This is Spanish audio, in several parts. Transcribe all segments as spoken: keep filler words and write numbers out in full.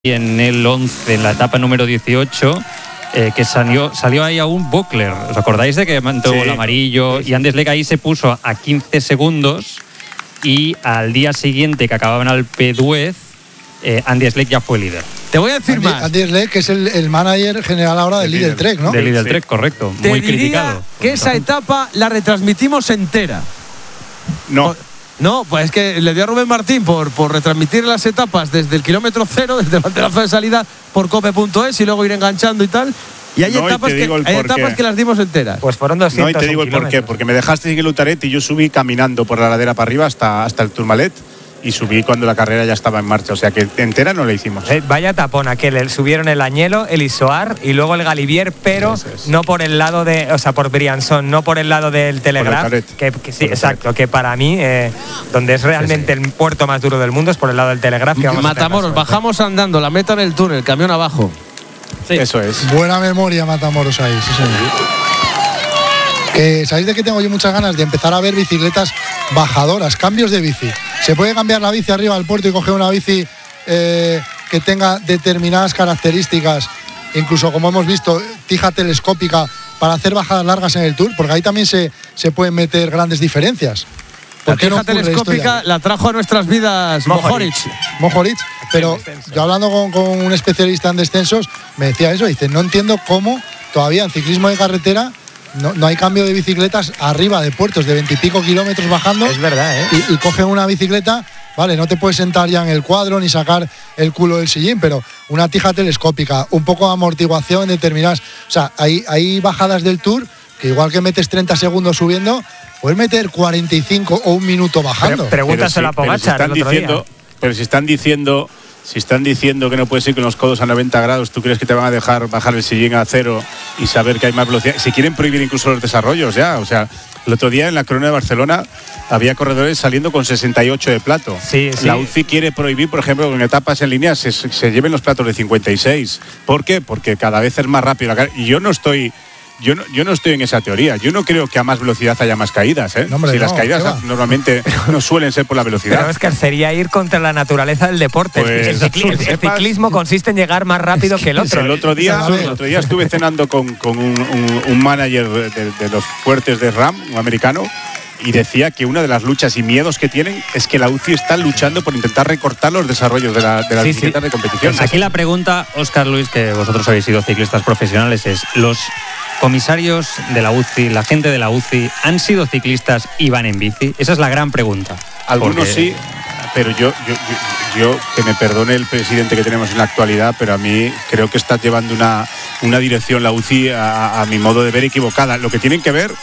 en el once, en la etapa número dieciocho, eh, que salió, salió ahí a un Buckler. ¿Os acordáis de que mantuvo sí. el amarillo? Y Andy Schleck ahí se puso a quince segundos y al día siguiente que acababan al P diez, eh, Andy Schleck ya fue líder. Te voy a decir Andy, más. Andy Schleck, que es el, el manager general ahora del Lidl Trek, ¿no? Del Lidl sí. Trek, correcto. Te Muy diría criticado. que esa etapa la retransmitimos entera. No. No, pues es que le dio a Rubén Martín por, por retransmitir las etapas desde el kilómetro cero, desde el banderazo de salida por cope punto es y luego ir enganchando y tal. Y hay, no, etapas, y que, hay etapas que las dimos enteras. Pues fueron doscientos. No, y te digo el por qué. Porque me dejaste seguir el Utaret y yo subí caminando por la ladera para arriba hasta, hasta el Tourmalet. Y subí cuando la carrera ya estaba en marcha. O sea que entera no la hicimos. Eh, vaya tapón aquel. El, subieron el Añelo, el Isoar y luego el Galibier, pero es, es. no por el lado de. O sea, por Briançon, no por el lado del Telegraph. Que, que sí, exacto. Que para mí, eh, donde es realmente sí, sí. el puerto más duro del mundo, es por el lado del Telegraph. Que vamos Matamoros, bajamos andando, la meta en el túnel, camión abajo. Sí. Eso es. Buena memoria, Matamoros ahí, sí, señor. Que, ¿sabéis de qué tengo yo muchas ganas? De empezar a ver bicicletas bajadoras, cambios de bici. Se puede cambiar la bici arriba al puerto y coger una bici eh, que tenga determinadas características, incluso como hemos visto, tija telescópica para hacer bajadas largas en el Tour, porque ahí también se, se pueden meter grandes diferencias. La tija no telescópica la trajo a nuestras vidas Mohoric. Mohoric, pero yo hablando con, con un especialista en descensos, me decía eso, dice, no entiendo cómo todavía en ciclismo de carretera No, no hay cambio de bicicletas arriba de puertos de veintipico kilómetros bajando. Es verdad, ¿eh? Y, y cogen una bicicleta, vale, no te puedes sentar ya en el cuadro ni sacar el culo del sillín, pero una tija telescópica, un poco de amortiguación determinadas. O sea, hay, hay bajadas del Tour que igual que metes treinta segundos subiendo, puedes meter cuarenta y cinco o un minuto bajando. Pero, pregúntaselo a Pogacar el otro día. Pero si están diciendo... Si están diciendo que no puedes ir con los codos a noventa grados, ¿tú crees que te van a dejar bajar el sillín a cero y saber que hay más velocidad? Si quieren prohibir incluso los desarrollos ya, o sea, el otro día en la Corona de Barcelona había corredores saliendo con sesenta y ocho de plato. Sí, sí. La U C I quiere prohibir, por ejemplo, que en etapas en línea se, se lleven los platos de cincuenta y seis. ¿Por qué? Porque cada vez es más rápido. Y yo no estoy... Yo no, yo no estoy en esa teoría. Yo no creo que a más velocidad haya más caídas. ¿eh? No, hombre, si no, las caídas normalmente no suelen ser por la velocidad. Pero es que sería ir contra la naturaleza del deporte. Pues, el, cicli el, el ciclismo consiste en llegar más rápido es que, que el otro. El otro día, el otro día estuve cenando con, con un, un, un manager de, de los fuertes de RAM, un americano, y decía que una de las luchas y miedos que tienen es que la U C I está luchando por intentar recortar los desarrollos de, la, de las sí, bicicletas sí. de competición. Aquí la pregunta, Óscar Luis, que vosotros habéis sido ciclistas profesionales, es: ¿los comisarios de la U C I, la gente de la U C I, han sido ciclistas y van en bici? Esa es la gran pregunta. Algunos porque... sí, pero yo, yo, yo, yo, que me perdone el presidente que tenemos en la actualidad, pero a mí creo que está llevando una, una dirección la U C I a, a mi modo de ver equivocada. Lo que tienen que ver,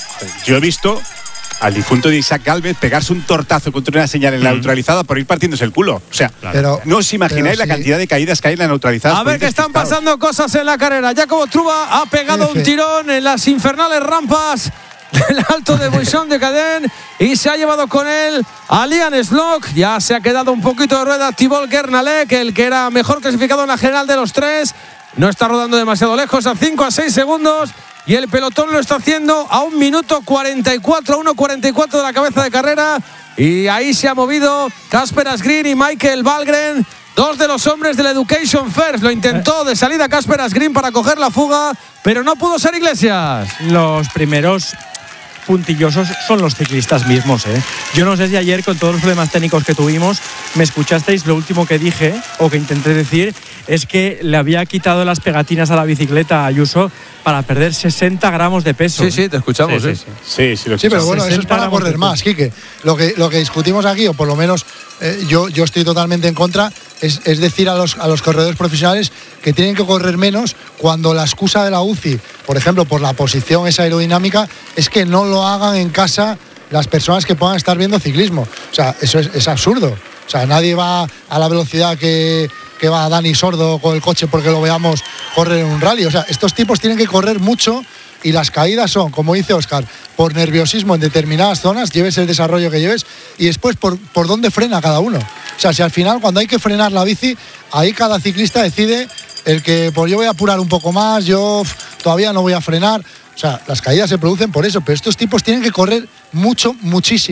yo he visto al difunto de Isaac Gálvez pegarse un tortazo contra una señal en la neutralizada por ir partiéndose el culo. O sea, pero, no os imagináis la sí. cantidad de caídas que hay en la neutralizada. A ver que están pasando cosas en la carrera. Jacobo Truba ha pegado F. un tirón en las infernales rampas del Alto de Buisson de Cadén y se ha llevado con él a Liam Slock. Ya se ha quedado un poquito de rueda Thibaut Guernalec, el que era mejor clasificado en la general de los tres. No está rodando demasiado lejos, a cinco a seis segundos. Y el pelotón lo está haciendo a un minuto cuarenta y cuatro, a uno cuarenta y cuatro de la cabeza de carrera. Y ahí se ha movido Kasper Asgreen y Michael Valgren, dos de los hombres del Education First. Lo intentó de salida Kasper Asgreen para coger la fuga, pero no pudo ser Iglesias. Los primeros puntillosos son los ciclistas mismos, ¿eh? Yo no sé si ayer, con todos los problemas técnicos que tuvimos, me escuchasteis. Lo último que dije, o que intenté decir, es que le había quitado las pegatinas a la bicicleta a Ayuso para perder sesenta gramos de peso. Sí, sí, te escuchamos. Sí, ¿eh? sí, sí. sí, sí, lo sí, pero bueno, eso es para correr más, Quique. Lo que, lo que discutimos aquí, o por lo menos eh, yo, yo estoy totalmente en contra, es, es decir a los, a los corredores profesionales que tienen que correr menos cuando la excusa de la U C I, por ejemplo, por la posición esa aerodinámica, es que no lo hagan en casa las personas que puedan estar viendo ciclismo. O sea, eso es, es absurdo. O sea, nadie va a la velocidad que, que va Dani Sordo con el coche porque lo veamos correr en un rally. O sea, estos tipos tienen que correr mucho y las caídas son, como dice Óscar, por nerviosismo en determinadas zonas, lleves el desarrollo que lleves, y después por, por dónde frena cada uno. O sea, si al final cuando hay que frenar la bici, ahí cada ciclista decide el que pues yo voy a apurar un poco más, yo todavía no voy a frenar. O sea, las caídas se producen por eso, pero estos tipos tienen que correr mucho, muchísimo.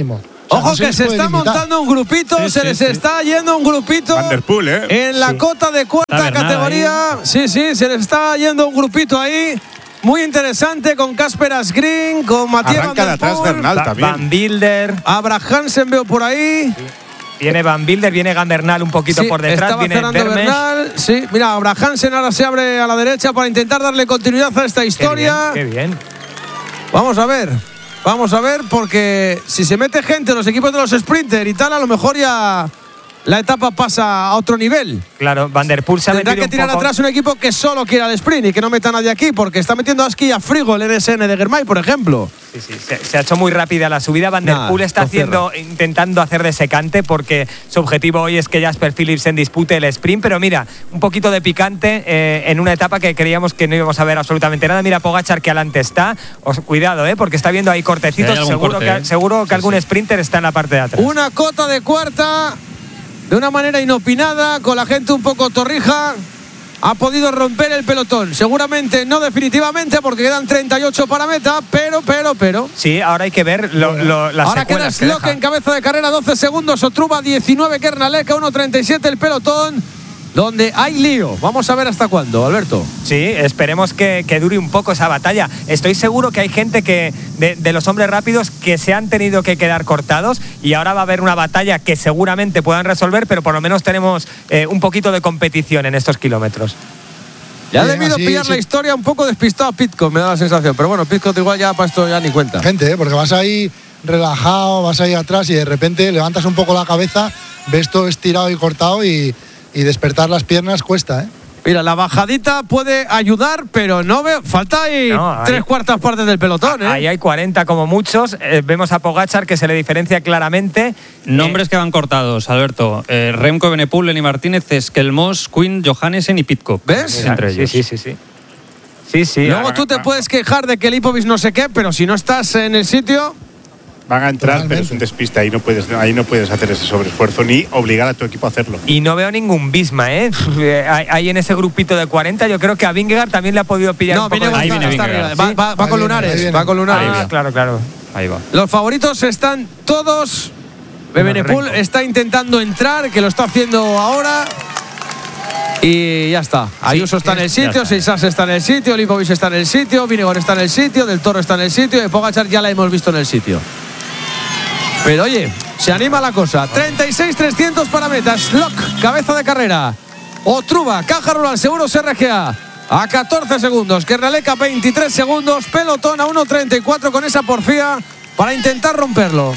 Ojo que se está montando un grupito, sí, se sí, les sí. está yendo un grupito Van der Poel, ¿eh? en la sí. cota de cuarta categoría. Ahí. Sí, sí, se les está yendo un grupito ahí. Muy interesante con Casper Asgreen, con Matías Van der Poel, Bernal también. Van Bilder. Abraham Hansen veo por ahí. Sí. Viene Van Bilder, viene Gandernal un poquito sí, por detrás, viene Bernal. Sí, mira, Abraham Hansen ahora se abre a la derecha para intentar darle continuidad a esta historia. Qué bien, qué bien. Vamos a ver. Vamos a ver, porque si se mete gente en los equipos de los sprinter y tal, a lo mejor ya la etapa pasa a otro nivel. Claro, Van der Poel se ha Tendrá metido que tirar un poco... atrás un equipo que solo quiera el sprint y que no meta a nadie aquí, porque está metiendo a Aski y a Frigo el N S N de Germay, por ejemplo. Sí, sí, se, se ha hecho muy rápida la subida. Van der Poel está haciendo, intentando hacer de secante, porque su objetivo hoy es que Jasper Philipsen dispute el sprint. Pero mira, un poquito de picante eh, en una etapa que creíamos que no íbamos a ver absolutamente nada. Mira Pogačar que adelante está. Os, cuidado, eh, porque está viendo ahí cortecitos. Sí, seguro, corte, que, eh. seguro que sí, algún sí. sprinter está en la parte de atrás. Una cota de cuarta, de una manera inopinada, con la gente un poco torrija. Ha podido romper el pelotón. Seguramente no definitivamente, porque quedan treinta y ocho para meta, pero, pero, pero. Sí, ahora hay que ver lo, lo, las ahora queda Slock en cabeza de carrera, doce segundos. Otruba, diecinueve. Kernalek, uno treinta y siete el pelotón, donde hay lío. Vamos a ver hasta cuándo, Alberto. Sí, esperemos que, que dure un poco esa batalla. Estoy seguro que hay gente que de, de los hombres rápidos que se han tenido que quedar cortados, y ahora va a haber una batalla que seguramente puedan resolver, pero por lo menos tenemos eh, un poquito de competición en estos kilómetros. Ya ha debido sí, pillar sí. la historia un poco despistado a Pidcock, me da la sensación. Pero bueno, Pidcock igual ya para esto ya ni cuenta. Gente, ¿eh? Porque vas ahí relajado, vas ahí atrás y de repente levantas un poco la cabeza, ves todo estirado y cortado y... y despertar las piernas cuesta, ¿eh? Mira, la bajadita puede ayudar, pero no veo. Falta ahí no, tres cuartas partes del pelotón, ¿eh? Ahí hay cuarenta como muchos. Eh, vemos a Pogačar que se le diferencia claramente. Nombres eh, que van cortados, Alberto. Eh, Remco Evenepoel, Lenny Martínez, Skelmos, Quinn, Johannesen y Pidcock. ¿Ves? Entre sí, ellos. Sí, sí, sí. Sí, sí. Luego tú te puedes quejar de que Lipovic no sé qué, pero si no estás en el sitio. Van a entrar, pero es un despiste. Ahí no puedes, ahí no puedes hacer ese sobreesfuerzo ni obligar a tu equipo a hacerlo. Y no veo ningún Bisma, ¿eh? Ahí en ese grupito de cuarenta, yo creo que a Vingegaard también le ha podido pillar no, un poco. Viene Ahí viene Vingegaard. Va, va, va con viene, Lunares. Va con Lunares. Ah, claro, claro. Ahí va. Los favoritos están todos. Evenepoel está intentando entrar, que lo está haciendo ahora. Y ya está. Ayuso sí, está en el sitio, Seisas está en el sitio, Lipovic está en el sitio, Vingegaard está en el sitio, Del Toro está en el sitio y Pogačar ya la hemos visto en el sitio. Pero oye, se anima la cosa. treinta y seis trescientos para meta. Slock, cabeza de carrera. Otruba, Caja Rural, Seguros R G A a catorce segundos. Kernalek a veintitrés segundos. Pelotón a uno treinta y cuatro con esa porfía para intentar romperlo.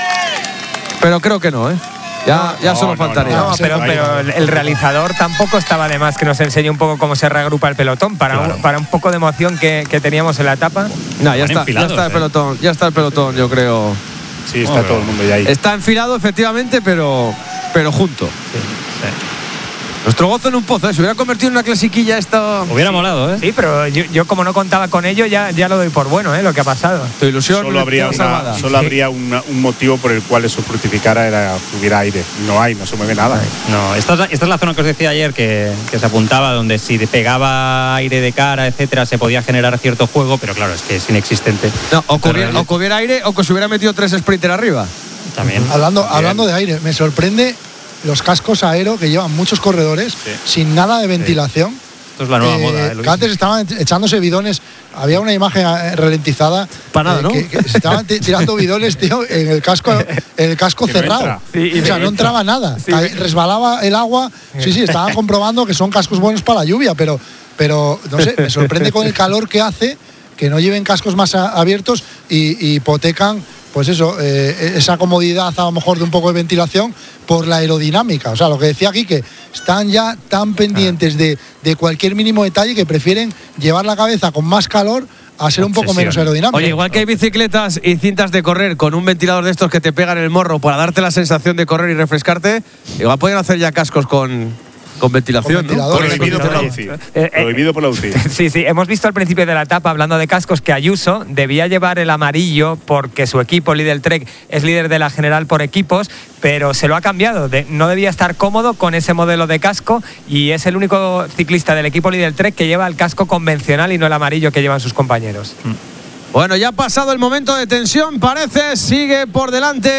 Pero creo que no, ¿eh? Ya, ya no, solo no, faltaría. No, no, pero, pero el realizador tampoco estaba de más que nos enseñe un poco cómo se reagrupa el pelotón para, claro. un, para un poco de emoción que, que teníamos en la etapa. No, ya está, ya está el pelotón, ya está el pelotón, yo creo. Sí, está oh, todo el mundo ya ahí. Está enfilado, efectivamente, pero, pero junto. Sí, sí. Nuestro gozo en un pozo, ¿eh? Se hubiera convertido en una clasiquilla esto. Hubiera molado, ¿eh? Sí, pero yo, yo como no contaba con ello, ya, ya lo doy por bueno, ¿eh? Lo que ha pasado. Tu ilusión. Solo habría, una, solo sí. habría una, un motivo por el cual eso fructificara, era que hubiera aire. No hay, no se mueve nada. No, esta es la, esta es la zona que os decía ayer que, que se apuntaba, donde si pegaba aire de cara, etcétera, se podía generar cierto juego, pero claro, es que es inexistente. No, o, que hubiera, o que hubiera aire o que se hubiera metido tres sprinters arriba. También. Hablando, hablando de aire, me sorprende los cascos aero que llevan muchos corredores sí. sin nada de ventilación. Sí. Esto es la nueva eh, moda. Eh, que antes estaban echándose bidones. Había una imagen ralentizada. Para nada, eh, ¿no? Que, que se estaban tirando bidones, tío, en el casco, en el casco cerrado. No sí, o sea, no entraba nada. Sí, resbalaba el agua. Sí, sí, estaban comprobando que son cascos buenos para la lluvia, pero, pero no sé, me sorprende con el calor que hace que no lleven cascos más a, abiertos y, y hipotecan. Pues eso, eh, esa comodidad a lo mejor de un poco de ventilación por la aerodinámica. O sea, lo que decía aquí, que están ya tan pendientes de, de cualquier mínimo detalle que prefieren llevar la cabeza con más calor a ser un poco menos aerodinámica. Oye, igual que hay bicicletas y cintas de correr con un ventilador de estos que te pegan en el morro para darte la sensación de correr y refrescarte, igual pueden hacer ya cascos con... Con ventilación, con ¿no? Prohibido por la U C I. Eh, eh, Prohibido por la U C I. Sí, sí. Hemos visto al principio de la etapa, hablando de cascos, que Ayuso debía llevar el amarillo porque su equipo, Lidl Trek, es líder de la general por equipos, pero se lo ha cambiado. De, no debía estar cómodo con ese modelo de casco y es el único ciclista del equipo Lidl Trek que lleva el casco convencional y no el amarillo que llevan sus compañeros. Bueno, ya ha pasado el momento de tensión, parece. Sigue por delante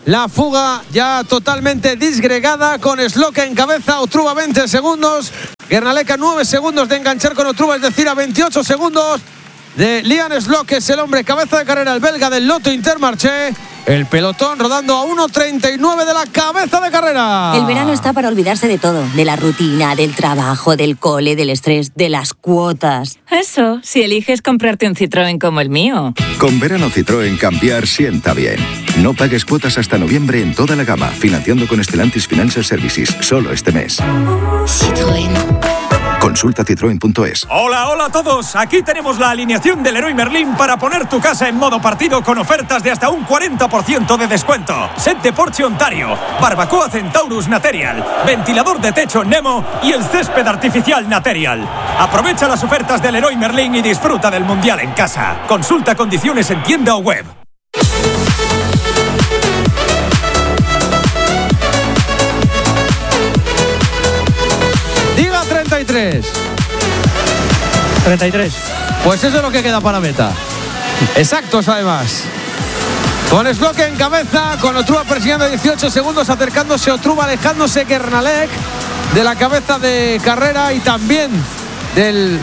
La fuga ya totalmente disgregada con Slock en cabeza, Otruba veinte segundos, Guernalec a nueve segundos de enganchar con Otruba, es decir, a veintiocho segundos de Liam Slock, que es el hombre cabeza de carrera, el belga del Lotto Intermarché. El pelotón rodando a uno treinta y nueve de la cabeza de carrera. El verano está para olvidarse de todo, de la rutina, del trabajo, del cole, del estrés, de las cuotas. Eso, si eliges comprarte un Citroën como el mío. Con verano Citroën cambiar sienta bien. No pagues cuotas hasta noviembre en toda la gama, financiando con Stellantis Financial Services, solo este mes. Citroën. Consulta citroen punto es. Hola, hola a todos. Aquí tenemos la alineación del Leroy Merlin para poner tu casa en modo partido con ofertas de hasta un cuarenta por ciento de descuento. Set de Porsche Ontario, barbacoa Centaurus Material, ventilador de techo Nemo y el césped artificial Material. Aprovecha las ofertas del Leroy Merlin y disfruta del Mundial en casa. Consulta condiciones en tienda o web. Diga treinta y tres. treinta y tres. Pues eso es lo que queda para meta. Exactos además. Con Slock en cabeza, con Otruba persiguiendo dieciocho segundos, acercándose Otruba, alejándose Guernalec de la cabeza de carrera y también del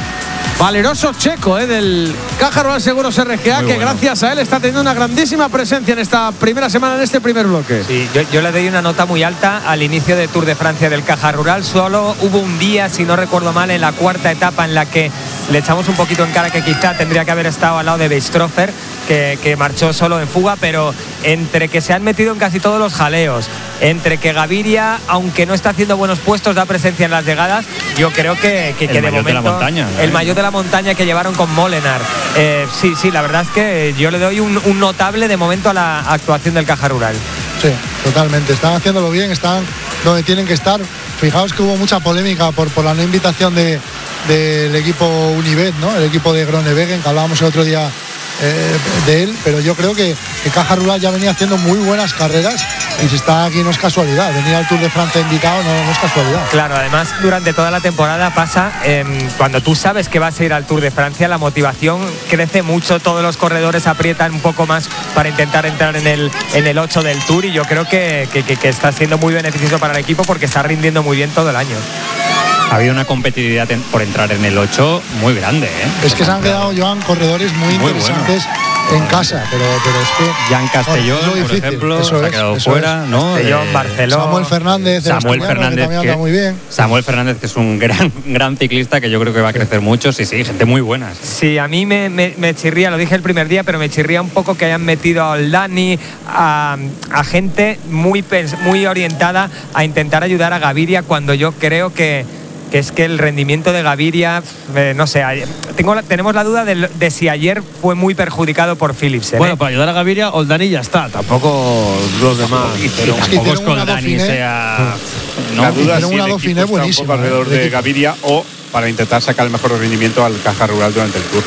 valeroso checo, eh, del Caja Rural Seguros R G A, Muy que bueno. gracias a él está teniendo una grandísima presencia en esta primera semana, en este primer bloque. Sí, yo, yo le doy una nota muy alta al inicio de Tour de Francia del Caja Rural. Solo hubo un día, si no recuerdo mal, en la cuarta etapa en la que le echamos un poquito en cara que quizá tendría que haber estado al lado de Weistrofer, que, que marchó solo en fuga, pero entre que se han metido en casi todos los jaleos, entre que Gaviria, aunque no está haciendo buenos puestos, da presencia en las llegadas, yo creo que, que, que El de maillot de la momento montaña, ¿no? el maillot de la montaña que llevaron con Molenaar. Eh, sí, sí, la verdad es que yo le doy un, un notable de momento a la actuación del Caja Rural. Sí, totalmente. Están haciéndolo bien, están donde tienen que estar. Fijaos que hubo mucha polémica por, por la no invitación de, del equipo Unibet, ¿no? El equipo de Groenewegen, que hablábamos el otro día eh, de él, pero yo creo que, que Caja Rural ya venía haciendo muy buenas carreras y si está aquí no es casualidad. Venir al Tour de Francia invitado no, no es casualidad. Claro, además durante toda la temporada pasa, eh, cuando tú sabes que vas a ir al Tour de Francia, la motivación crece mucho, todos los corredores aprietan un poco más para intentar entrar en el, en el ocho del Tour y yo creo que, que, que, que está siendo muy beneficioso para el equipo porque está rindiendo muy bien todo el año. Ha habido una competitividad en- por entrar en el ocho muy grande, ¿eh? Es que se han quedado, Joan, corredores muy, Muy interesantes en casa, pero, pero es que Jan Castellón, bueno, es lo por difícil. ejemplo, Eso se ha es, quedado eso fuera, es. ¿no? Castellón, De- Barceló. Samuel Fernández, el Samuel asturiano, Fernández, que también que, anda muy bien. Samuel Fernández, que es un gran, gran ciclista que yo creo que va a crecer mucho. Sí, sí, gente muy buena. Sí, a mí me, me, me chirría, lo dije el primer día, pero me chirría un poco que hayan metido a Oldani, a, a gente muy, pens- muy orientada a intentar ayudar a Gaviria cuando yo creo que, que es que el rendimiento de Gaviria, eh, no sé, ayer- tengo la- tenemos la duda de, de si ayer fue muy perjudicado por Philipsen. Bueno, ¿eh? para ayudar a Gaviria, Oldani ya está, tampoco los demás. Pero es que tampoco es hicieron que una Oldani Dauphiné. sea. ¿no? La duda hicieron si una el Dauphiné equipo está un buenísima, poco alrededor el de equipo. Gaviria o para intentar sacar el mejor rendimiento al Caja Rural durante el Tour.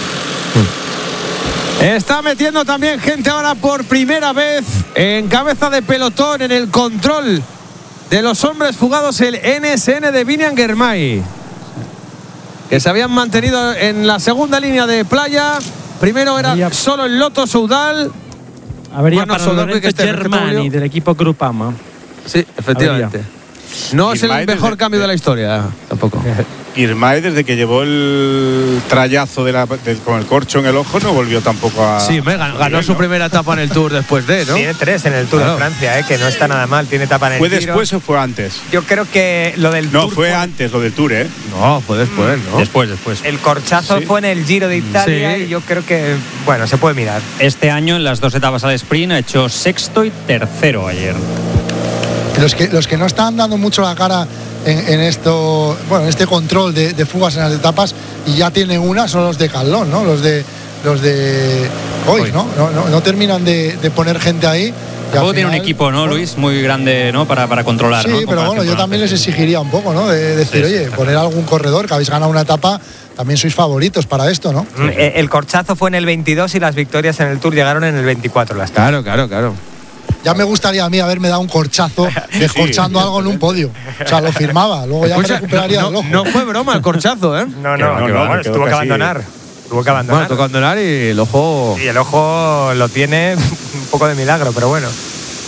Está metiendo también gente ahora por primera vez en cabeza de pelotón en el control de los hombres fugados, el N S N de Biniam Girmay, que se habían mantenido en la segunda línea de playa. Primero era Había- solo el Lotto Soudal. Habría Bueno, para Soudal, Lorenzo que esté perfecto, Germani Julio. del equipo Grupama. Sí, efectivamente. No es el Girmay mejor desde- cambio de la historia, tampoco. Irmae, desde que llevó el trayazo de la, del- con el corcho en el ojo, no volvió tampoco a. Sí, me ganó, ganó su ¿no? primera etapa en el Tour después de, ¿no? Tiene tres en el Tour Claro. de Francia, ¿eh? Que no está nada mal, tiene etapa en el ¿Fue Giro. después o fue antes? Yo creo que lo del No, Tour fue antes lo del Tour, ¿eh? No, fue después, ¿no? Después, después. El corchazo Sí. fue en el Giro de Italia Sí. y yo creo que, bueno, se puede mirar. Este año, en las dos etapas al sprint, ha hecho sexto y tercero ayer. Los que, los que no están dando mucho la cara en, en esto, bueno, en este control de, de fugas en las etapas y ya tienen una son los de Calón, ¿no? Los de los de hoy, ¿no? No, no, no terminan de, de poner gente ahí. y al Luego tiene un final, equipo, ¿no, bueno, Luis? Muy grande, ¿no? Para, para controlar, Sí, ¿no? pero bueno, Comparación yo con también les antes. exigiría un poco, ¿no? De decir, Sí, sí, oye, está poner algún corredor que habéis ganado una etapa, también sois favoritos para esto, ¿no? Mm, eh, El corchazo fue en el veintidós y las victorias en el Tour llegaron en el veinticuatro. Las Claro, claro, claro. Ya me gustaría a mí haberme dado un corchazo descorchando algo en un podio. O sea, lo firmaba, luego ya me Escucha, recuperaría no, del ojo. no fue broma el corchazo, ¿eh? No, Que va, no, que no, va, bueno, quedó tuvo que casi- abandonar. Tuvo que Bueno, abandonar. tocó abandonar y el ojo. Y el ojo lo tiene un poco de milagro, pero bueno.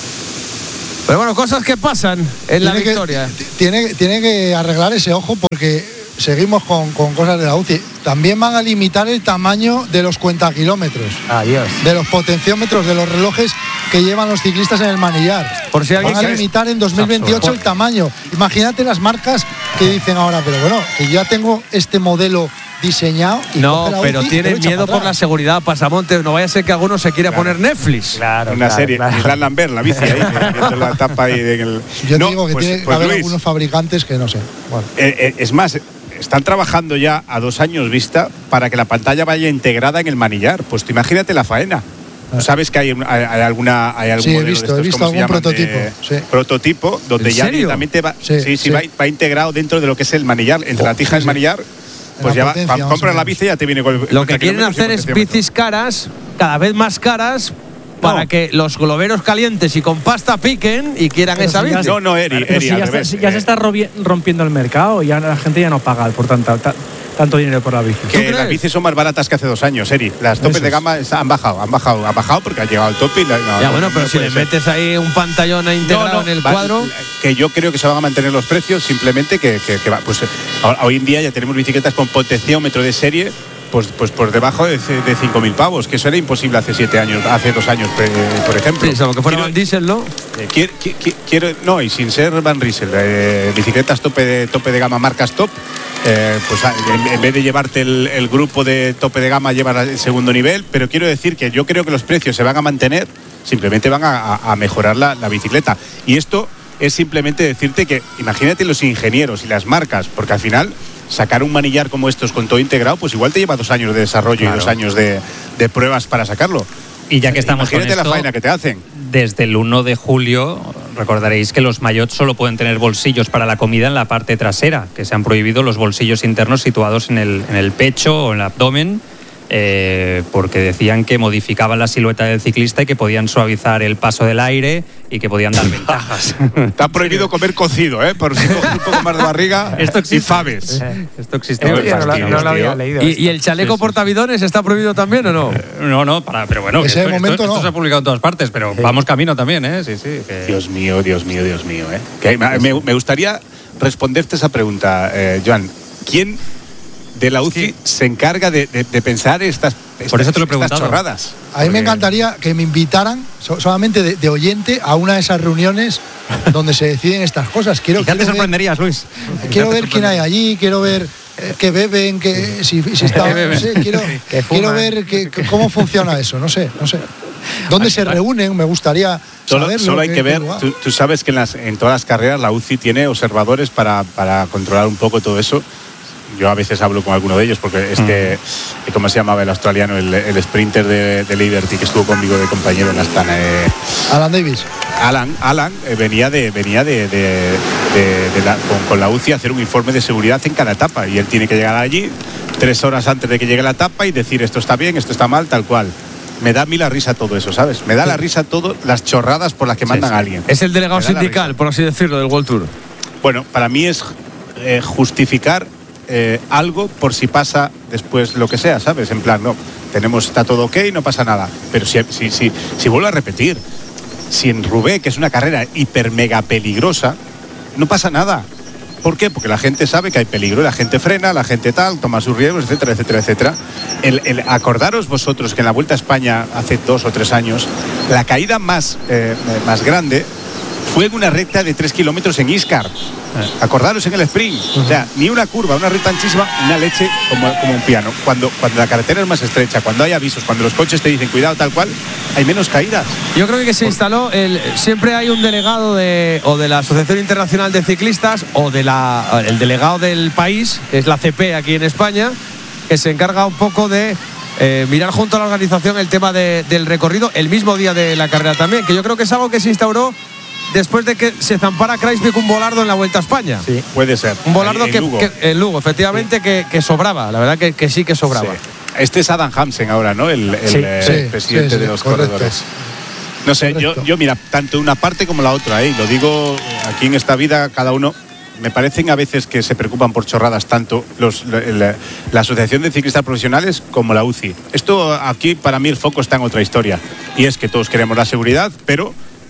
Pero bueno, cosas que pasan en tiene la que, victoria. Tiene, tiene que arreglar ese ojo porque seguimos con, con cosas de la U C I. También van a limitar el tamaño de los cuentakilómetros. Adiós. De los potenciómetros, de los relojes que llevan los ciclistas en el manillar. Por si alguien van a limitar en dos mil veintiocho el tamaño. Imagínate las marcas que dicen ahora, pero bueno, que ya tengo este modelo diseñado. Y no, pero U C I, tienen miedo por la seguridad, Pasamontes. No vaya a ser que alguno se quiera claro. poner Netflix. Claro, una claro, serie. claro. Island Lambert, la bici ahí, viendo la tapa ahí. De el... Yo no, digo que pues, tiene que pues haber Luis, algunos fabricantes que no sé. Bueno. Eh, eh, es más, están trabajando ya a dos años vista para que la pantalla vaya integrada en el manillar. Pues tú imagínate la faena. ¿Sabes que hay, hay, hay alguna hay algún sí, he modelo visto, de estos, he visto ¿cómo se algún llaman? prototipo. De, sí. Prototipo, donde ¿En ya serio? directamente va, Sí, sí, sí, sí. Va, va integrado dentro de lo que es el manillar, entre Oh, la tija sí, y el sí. manillar. Pues La ya potencia, va, más compras o la menos. bici y ya te viene con el Lo que quieren kilómetros y hacer es potenciómetros. bicis caras, cada vez más caras, para No. que los globeros calientes y con pasta piquen y quieran Pero esa si ya bici. No, no, Eri, Pero Eri, si al ya, revés. está- si ya se Eh, está robi- rompiendo el mercado, ya la gente ya no paga por tanta, ta- tanto dinero por la bici. ¿Tú que crees? las bicis son más baratas que hace dos años, Eri. Las topes Eso de es. gama han bajado, han bajado, han bajado porque ha llegado al tope. Y la, no, Ya no, bueno, no pero si puede le ser. metes ahí un pantallón integrado No, no, en el va- cuadro. que yo creo que se van a mantener los precios, simplemente que, que, que va, pues eh, ahora- hoy en día ya tenemos bicicletas con potenciómetro de serie, pues, pues por debajo de, de cinco mil pavos, que eso era imposible hace siete años, hace dos años, eh, por ejemplo. Sí, salvo que fuera Quiero- Van Diesel, ¿no? eh, quiero, qui- quiero, no, y sin ser Van Riesel, eh, bicicletas tope de, tope de gama, marcas top, eh, pues a- en, en vez de llevarte el, el grupo de tope de gama, llevar el segundo nivel, pero quiero decir que yo creo que los precios se van a mantener, simplemente van a, a- a mejorar la, la bicicleta. Y esto es simplemente decirte que, imagínate los ingenieros y las marcas, porque al final sacar un manillar como estos con todo integrado, pues igual te lleva dos años de desarrollo Claro. y dos años de, de pruebas para sacarlo. Y ya que estamos con Imagínate la esto, faena que te hacen. desde el uno de julio recordaréis que los maillots solo pueden tener bolsillos para la comida en la parte trasera, que se han prohibido los bolsillos internos situados en el, en el pecho o en el abdomen, eh, porque decían que modificaban la silueta del ciclista y que podían suavizar el paso del aire y que podían dar ventajas. Está prohibido comer cocido, ¿eh? Por si coges un poco más de barriga Esto existe. y faves. Esto existe. Esto yo no, lo- no lo había tío. leído. ¿Y, esto. y el chaleco Sí, sí, portabidones está prohibido también o no? No, no, para, pero bueno, Ese esto, momento esto- esto no. se ha publicado en todas partes, pero vamos camino también, ¿eh? Sí, sí. que- Dios mío, Dios mío, Dios mío, ¿eh? Que me, me- me gustaría responderte esa pregunta, eh, Joan. ¿Quién de la U C I se encarga de, de- de pensar estas, estas, Por eso te lo he estas preguntado. chorradas? A mí me Porque- encantaría que me invitaran so- solamente de, de oyente a una de esas reuniones donde se deciden estas cosas. Quiero, Quizás te quiero ver, sorprenderías, Luis. quiero Quizás te ver quién hay allí, quiero ver eh, qué beben, qué, si, si está, no sé, quiero, Que fuman. quiero ver que- que- cómo funciona eso, no sé, no sé. ¿Dónde se reúnen? Me gustaría Solo, saberlo. solo hay qué- que qué ver, lugar. tú, tú sabes que en, las, en todas las carreras la U C I tiene observadores para, para controlar un poco todo eso. Yo a veces hablo con alguno de ellos porque este, ¿cómo se llamaba el australiano? El, el sprinter de, de Liberty que estuvo conmigo de compañero en Astana. Eh, Alan Davis. Alan, Alan eh, venía de venía de, de- de- de la- con, con la U C I a hacer un informe de seguridad en cada etapa y él tiene que llegar allí tres horas antes de que llegue la etapa y decir esto está bien, esto está mal, tal cual. Me da a mí la risa todo eso, ¿sabes? Me da la risa todo las chorradas por las que mandan sí. a alguien. Es el delegado Me da la sindical, risa. por así decirlo, del World Tour. Bueno, para mí es eh, justificar eh, algo por si pasa después lo que sea, ¿sabes? En plan, no, tenemos, está todo ok, no pasa nada. Pero si, si, si, si vuelvo a repetir, si en Roubaix, que es una carrera hiper mega peligrosa, no pasa nada. ¿Por qué? Porque la gente sabe que hay peligro, la gente frena, la gente tal, toma sus riesgos, etcétera, etcétera, etcétera. El, el, acordaros vosotros que en la Vuelta a España hace dos o tres años, la caída más, eh, más grande fue en una recta de tres kilómetros en Iscar. Acordaros en el sprint. O sea, ni una curva, una recta anchísima, una leche como, como un piano. Cuando, cuando la carretera es más estrecha, cuando hay avisos, cuando los coches te dicen cuidado, tal cual, hay menos caídas. Yo creo que se instaló, el, siempre hay un delegado de, o de la Asociación Internacional de Ciclistas o de la, el delegado del país, que es la C P aquí en España, que se encarga un poco de eh, mirar junto a la organización el tema de, del recorrido el mismo día de la carrera también, que yo creo que es algo que se instauró después de que se zampara Kreisbeek un volardo en la Vuelta a España. Sí, puede ser. Un volardo En que, Lugo. que en Lugo, efectivamente, sí. que, que sobraba, la verdad que, que sí que sobraba. Sí. Este es Adam Hamsen ahora, ¿no? El, el, Sí. eh, Sí, el presidente sí, sí, de los correcto. corredores. No sé, yo, yo mira, tanto una parte como la otra, ¿eh? Y lo digo aquí en esta vida, cada uno. Me parecen a veces que se preocupan por chorradas tanto los, la, la Asociación de Ciclistas Profesionales como la U C I. Esto aquí para mí el foco está en otra historia y es que todos queremos la seguridad, pero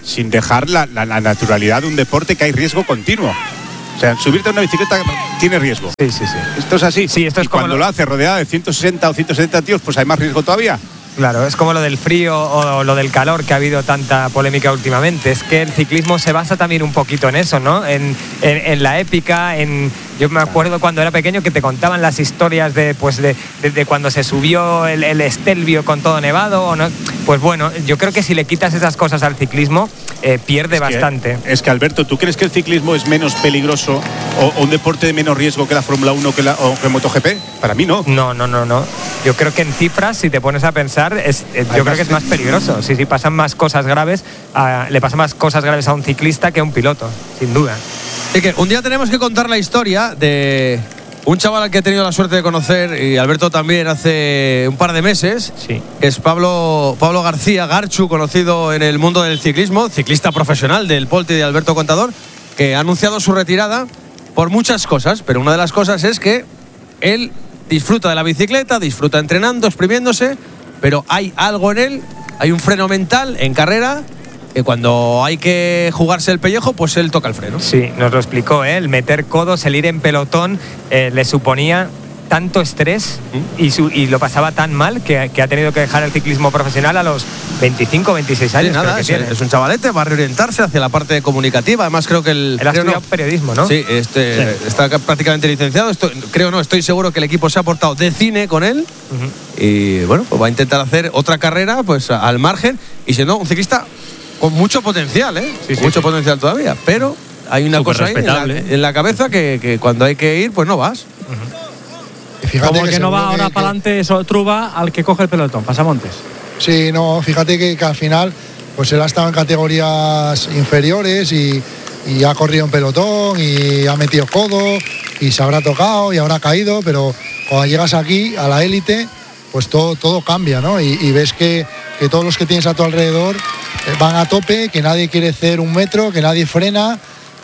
sin dejar la, la, la naturalidad de un deporte que hay riesgo continuo. O sea, subirte a una bicicleta tiene riesgo. Sí, sí, sí. Esto es así. Sí, esto es y cuando lo... lo hace rodeada de ciento sesenta o ciento setenta tíos, pues hay más riesgo todavía. Claro, es como lo del frío o lo del calor que ha habido tanta polémica últimamente. Es que el ciclismo se basa también un poquito en eso, ¿no? En, en, en la épica, en... Yo me acuerdo cuando era pequeño que te contaban las historias de, pues de, de, de cuando se subió el, el Stelvio con todo nevado o no. Pues bueno, yo creo que si le quitas esas cosas al ciclismo, eh, pierde es bastante. Que, es que, Alberto, ¿tú crees que el ciclismo es menos peligroso o, o un deporte de menos riesgo que la Fórmula uno que la, o que MotoGP? Para mí no. No, no, no, no. Yo creo que en cifras, si te pones a pensar, es, eh, yo creo que es más peligroso. Sí, sí, pasan más cosas graves, a, le pasan más cosas graves a un ciclista que a un piloto, sin duda. Y que un día tenemos que contar la historia de un chaval al que he tenido la suerte de conocer, y Alberto también, hace un par de meses, sí. que es Pablo, Pablo García Garchu, conocido en el mundo del ciclismo, ciclista profesional del Polti de Alberto Contador, que ha anunciado su retirada por muchas cosas, pero una de las cosas es que él disfruta de la bicicleta, disfruta entrenando, exprimiéndose, pero hay algo en él, hay un freno mental en carrera, que cuando hay que jugarse el pellejo, pues él toca el freno. Sí, nos lo explicó, ¿eh? El meter codos, el ir en pelotón, eh, le suponía tanto estrés ¿Mm? y, su, y lo pasaba tan mal que, que ha tenido que dejar el ciclismo profesional a los veinticinco, veintiséis años. Sí, nada, es, es un chavalete, va a reorientarse hacia la parte comunicativa. Además, creo que el. Él ha estudiado no, periodismo, ¿no? Sí, este, sí, está prácticamente licenciado. Estoy, creo no, estoy seguro que el equipo se ha portado de cine con él. Uh-huh. Y bueno, pues va a intentar hacer otra carrera, pues al margen. Y siendo un ciclista con mucho potencial, ¿eh? Sí, sí, mucho sí. potencial todavía. Pero hay una Súper cosa ahí en la, en la cabeza que, que cuando hay que ir, pues no vas. Uh-huh. Y fíjate Como que, que no va ahora que, para adelante, eso Truba al que coge el pelotón, Pasamontes. Sí, no, fíjate que, que al final, pues él ha estado en categorías inferiores y, y ha corrido en pelotón y ha metido codo y se habrá tocado y habrá caído, pero cuando llegas aquí a la élite, pues todo, todo cambia, ¿no? Y, y ves que, que todos los que tienes a tu alrededor van a tope, que nadie quiere hacer un metro, que nadie frena.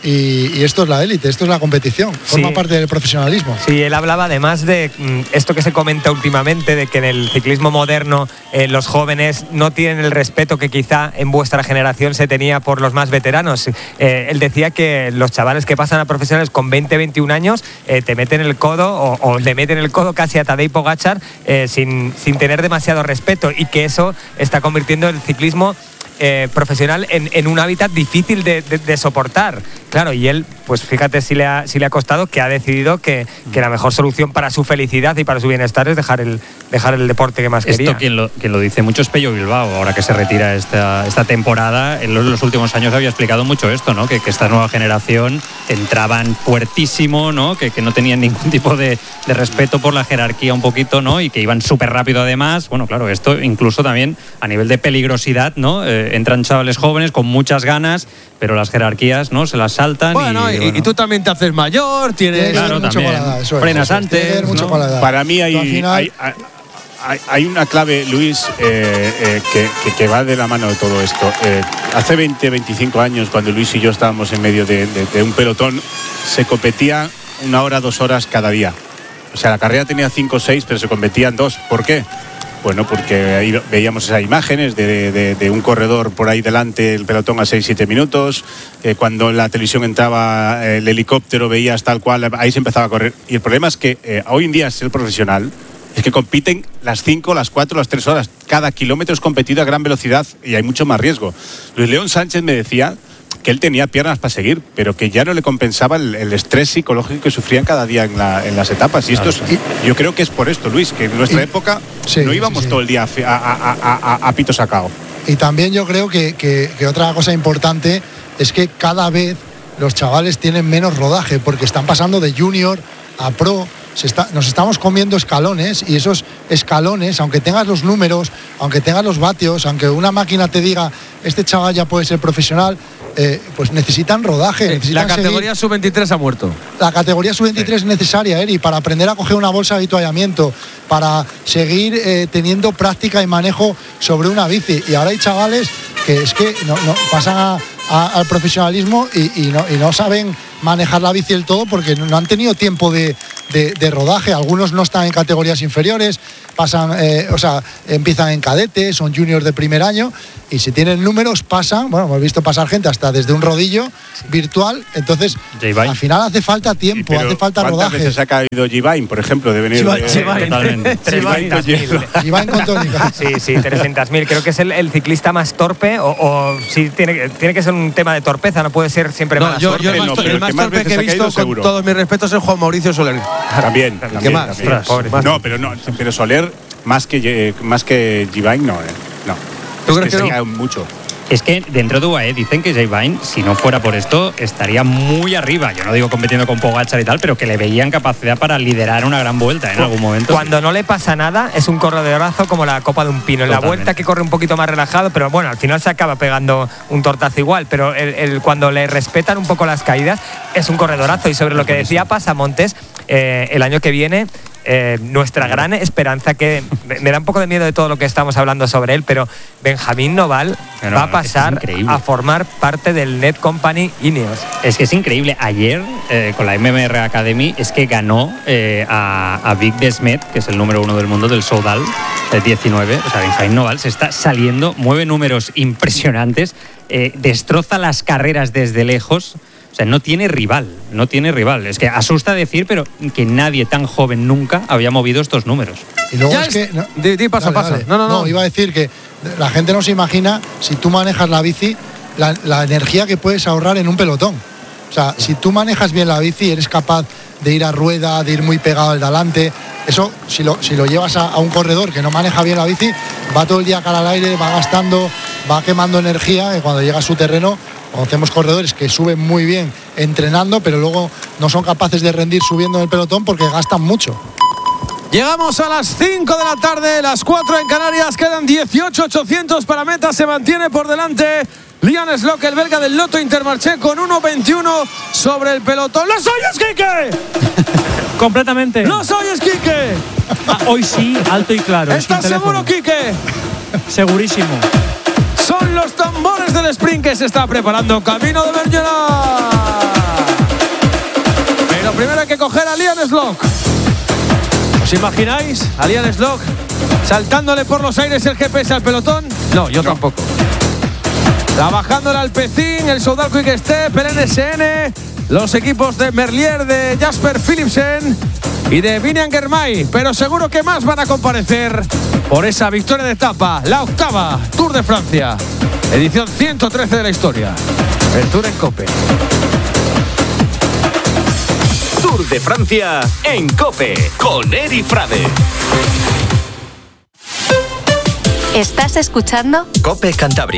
Y, y esto es la élite, esto es la competición, forma sí. parte del profesionalismo. Sí, él hablaba además de mm, esto que se comenta últimamente, de que en el ciclismo moderno eh, los jóvenes no tienen el respeto que quizá en vuestra generación se tenía por los más veteranos. Eh, él decía que los chavales que pasan a profesionales con veinte, veintiún años eh, te meten el codo o, o le meten el codo casi a Tadej Pogačar eh, sin, sin tener demasiado respeto, y que eso está convirtiendo el ciclismo Eh, profesional en, en un hábitat difícil de, de, de soportar. Claro, y él, pues fíjate si le ha, si le ha costado, que ha decidido que, que la mejor solución para su felicidad y para su bienestar es dejar el, dejar el deporte que más Esto quería. Quien lo, quien lo dice mucho es Pello Bilbao, ahora que se retira esta, esta temporada. En los, los últimos años había explicado mucho esto, ¿no? Que, que esta nueva generación entraban fuertísimo, ¿no? Que, que no tenían ningún tipo de, de respeto por la jerarquía un poquito, ¿no? Y que iban súper rápido además. Bueno, claro, esto incluso también a nivel de peligrosidad, ¿no? Eh, entran chavales jóvenes con muchas ganas, pero las jerarquías, ¿no? Se las saltan. Bueno, y, y, bueno. y tú también te haces mayor, tienes claro, mucho también. Edad, eso frenas eso antes. Mucho ¿no? edad. Para mí hay, final... hay, hay, hay una clave, Luis, eh, eh, que, que, que va de la mano de todo esto. Eh, hace veinte, veinticinco años, cuando Luis y yo estábamos en medio de, de, de un pelotón, se competía una hora, dos horas cada día. O sea, la carrera tenía cinco o seis, pero se competían dos. ¿Por qué? Bueno, porque ahí veíamos esas imágenes de, de, de un corredor por ahí delante, el pelotón a seis siete minutos. Eh, cuando en la televisión entraba el helicóptero, veías tal cual, ahí se empezaba a correr. Y el problema es que eh, hoy en día ser profesional es que compiten las cinco, las cuatro, las tres horas. Cada kilómetro es competido a gran velocidad y hay mucho más riesgo. Luis León Sánchez me decía que él tenía piernas para seguir, pero que ya no le compensaba el, el estrés psicológico que sufrían cada día en, la, en las etapas. Y esto es, yo creo que es por esto, Luis, que en nuestra y, época sí, no íbamos sí, sí. todo el día a, a, a, a, a pito sacao. Y también yo creo que, que, que otra cosa importante es que cada vez los chavales tienen menos rodaje, porque están pasando de junior a pro. Se está, nos estamos comiendo escalones, y esos escalones, aunque tengas los números, aunque tengas los vatios, aunque una máquina te diga este chaval ya puede ser profesional, eh, pues necesitan rodaje. Sí, necesitan la categoría sub veintitrés ha muerto. La categoría sub veintitrés sí. es necesaria, Eri, para aprender a coger una bolsa de avituallamiento, para seguir eh, teniendo práctica y manejo sobre una bici. Y ahora hay chavales que es que no, no pasan a, a, al profesionalismo y, y, no, y no saben manejar la bici del todo porque no han tenido tiempo de, de, de rodaje. Algunos no están en categorías inferiores, pasan, eh, o sea, empiezan en cadetes, son juniors de primer año, y si tienen números pasan, bueno, hemos visto pasar gente hasta desde un rodillo sí. virtual, entonces al final hace falta tiempo, sí, hace falta ¿cuántas rodaje. ¿Cuántas veces ha caído Givain, por ejemplo, de venir? trescientas mil. Givain con tónica. Sí, sí, trescientas mil. Creo que es el, el ciclista más torpe, o, o sí, tiene, tiene que ser un tema de torpeza, no puede ser siempre no, más yo, torpe. Yo el más, no, el más torpe que he visto, con seguro. Todos mis respetos, es Juan Mauricio Soler. También, también. ¿Qué más? También. Pobre. No, pero no, pero Soler, más que, más que Givain, no, eh. no. ¿Tú es crees que, que se no? cae mucho. Es que dentro de U A E dicen que Givain, si no fuera por esto, estaría muy arriba. Yo no digo compitiendo con Pogačar y tal, pero que le veían capacidad para liderar una gran vuelta en algún momento. Cuando no le pasa nada, es un corredorazo como la copa de un pino. En la vuelta que corre un poquito más relajado, pero bueno, al final se acaba pegando un tortazo igual. Pero el, el, cuando le respetan un poco las caídas, es un corredorazo. Y sobre lo que decía Pasamontes, eh, el año que viene... Eh, nuestra gran esperanza, que me da un poco de miedo de todo lo que estamos hablando sobre él, pero Benjamín Noval no, no, va a pasar a formar parte del Net Company Ineos. Es que es increíble. Ayer, eh, con la M M R Academy, es que ganó eh, a, a Vic Desmet, que es el número uno del mundo del Soudal, el diecinueve. O sea, Benjamín Noval se está saliendo, mueve números impresionantes, eh, destroza las carreras desde lejos. O sea, no tiene rival, no tiene rival. Es que asusta decir, pero que nadie tan joven nunca había movido estos números. Y luego ya es que... No, di, di, pasa, dale, pasa. Dale. No, no, no, no. Iba a decir que la gente no se imagina, si tú manejas la bici, la, la energía que puedes ahorrar en un pelotón. O sea, si tú manejas bien la bici, eres capaz de ir a rueda, de ir muy pegado al delante. Eso, si lo, si lo llevas a, a un corredor que no maneja bien la bici, va todo el día cara al aire, va gastando, va quemando energía, y cuando llega a su terreno... Conocemos corredores que suben muy bien entrenando, pero luego no son capaces de rendir subiendo en el pelotón porque gastan mucho. Llegamos a las cinco de la tarde, las cuatro en Canarias, quedan dieciocho ochocientos para meta, se mantiene por delante Liam Slock, el belga del Lotto Intermarché, con uno veintiuno sobre el pelotón. ¡Los oyes, Quique! Completamente. ¡Los oyes, Quique! Ah, hoy sí, alto y claro. ¿Estás seguro, Quique? Segurísimo. Son los tambores del sprint que se está preparando camino de Bergerac. Pero primero hay que coger a Liam Slock. ¿Os imagináis a Liam Slock saltándole por los aires el G P S al pelotón? No, yo no. tampoco. Trabajando el Alpecin, el Soudal Quick Step, el N S N, los equipos de Merlier, de Jasper Philipsen y de Vinian Girmay, pero seguro que más van a comparecer por esa victoria de etapa, la octava Tour de Francia, edición ciento trece de la historia, el Tour en COPE. Tour de Francia en COPE con Eri Frade. ¿Estás escuchando? COPE Cantabria.